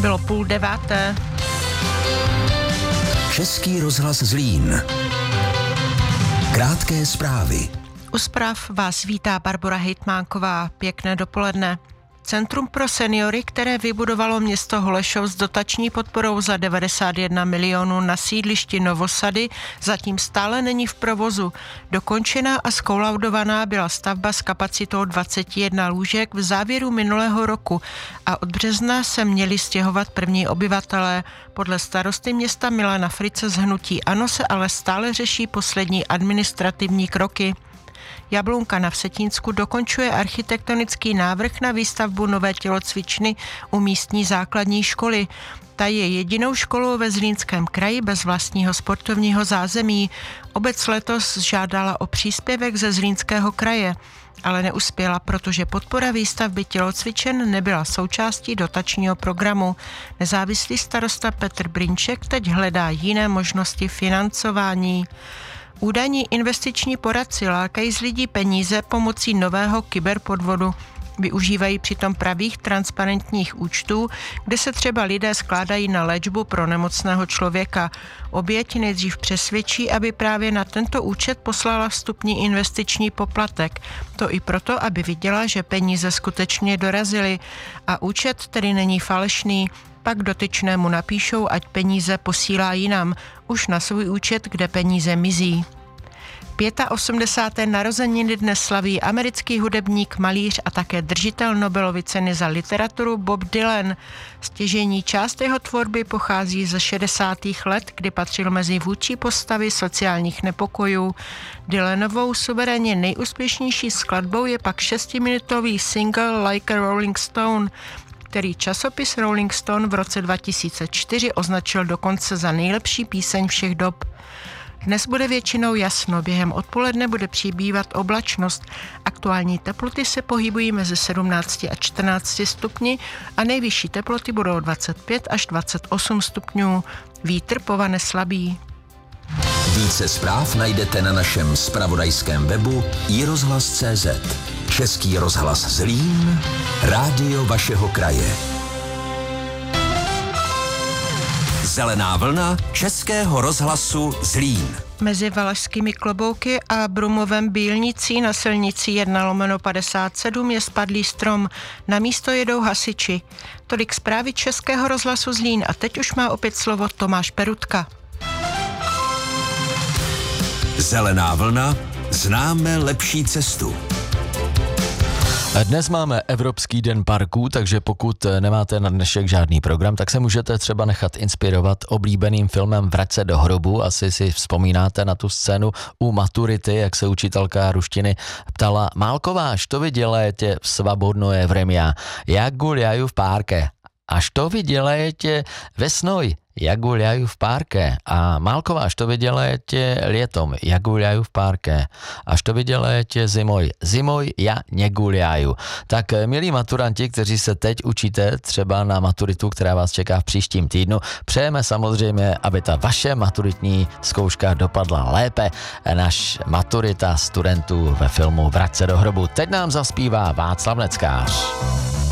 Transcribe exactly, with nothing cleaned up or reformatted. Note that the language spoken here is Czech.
Bylo půl deváté. Český rozhlas Zlín. Krátké zprávy. U zpráv vás vítá Barbora Hejtmánková. Pěkné dopoledne. Centrum pro seniory, které vybudovalo město Holešov s dotační podporou za devadesát jedna milionů na sídlišti Novosady, zatím stále není v provozu. Dokončená a zkolaudovaná byla stavba s kapacitou dvacet jedna lůžek v závěru minulého roku a od března se měli stěhovat první obyvatelé. Podle starosty města Milana Frice z hnutí ANO se ale stále řeší poslední administrativní kroky. Jablunka na Vsetínsku dokončuje architektonický návrh na výstavbu nové tělocvičny u místní základní školy. Ta je jedinou školou ve Zlínském kraji bez vlastního sportovního zázemí. Obec letos žádala o příspěvek ze Zlínského kraje, ale neuspěla, protože podpora výstavby tělocvičen nebyla součástí dotačního programu. Nezávislý starosta Petr Brinček teď hledá jiné možnosti financování. Údajní investiční poradci lákají z lidí peníze pomocí nového kyberpodvodu. Využívají přitom pravých transparentních účtů, kde se třeba lidé skládají na léčbu pro nemocného člověka. Oběť nejdřív přesvědčí, aby právě na tento účet poslala vstupní investiční poplatek. To i proto, aby viděla, že peníze skutečně dorazily a účet tedy není falešný. Pak dotyčnému napíšou, ať peníze posílá jinam, už na svůj účet, kde peníze mizí. osmdesáté páté narozeniny dnes slaví americký hudebník, malíř a také držitel Nobelovy ceny za literaturu Bob Dylan. Stěžejní část jeho tvorby pochází ze šedesátých let, kdy patřil mezi vůdčí postavy sociálních nepokojů. Dylanovou suverénně nejúspěšnější skladbou je pak šestiminutový single Like a Rolling Stone, který časopis Rolling Stone v roce dva tisíce čtyři označil dokonce za nejlepší píseň všech dob. Dnes bude většinou jasno, během odpoledne bude přibývat oblačnost. Aktuální teploty se pohybují mezi sedmnácti a čtrnácti stupni a nejvyšší teploty budou dvacet pět až dvacet osm stupňů. Vítr povane slabý. Více zpráv najdete na našem zpravodajském webu i rozhlas tečka cé zet. Český rozhlas Zlín, rádio vašeho kraje. Zelená vlna Českého rozhlasu Zlín. Mezi Valašskými Klobouky a Brumovem Bílnicí na silnici jedna lomeno padesát sedm je spadlý strom. Na místo jedou hasiči. Tolik zprávy Českého rozhlasu Zlín a teď už má opět slovo Tomáš Perutka. Zelená vlna, známe lepší cestu. Dnes máme Evropský den parků, takže pokud nemáte na dnešek žádný program, tak se můžete třeba nechat inspirovat oblíbeným filmem Vrať se do hrobu. Asi si vzpomínáte na tu scénu u maturity, jak se učitelka ruštiny ptala: Málková, što vy dělejete v svobodné vremia? Jak guľaju v párke? A što vy dělejete vesnoj? Jak guľaju v párke? A Málková, što vy dělejete lietom? Jak guľaju v párke? A što vy dělejete zimoj? Zimoj ja neguľaju. Tak milí maturanti, kteří se teď učíte třeba na maturitu, která vás čeká v příštím týdnu, přejeme samozřejmě, aby ta vaše maturitní zkouška dopadla lépe. Naš maturita studentů ve filmu Vrať se do hrobu. Teď nám zaspívá Václav Neckář.